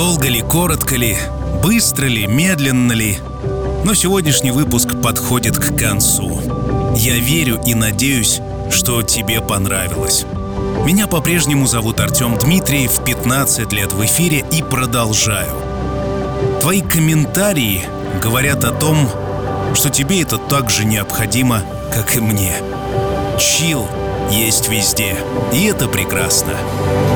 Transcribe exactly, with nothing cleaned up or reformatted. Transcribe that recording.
Долго ли, коротко ли, быстро ли, медленно ли, но сегодняшний выпуск подходит к концу. Я верю и надеюсь, что тебе понравилось. Меня по-прежнему зовут Артем Дмитриев, пятнадцать лет в эфире и продолжаю. Твои комментарии говорят о том, что тебе это так же необходимо, как и мне. Чилл есть везде, и это прекрасно.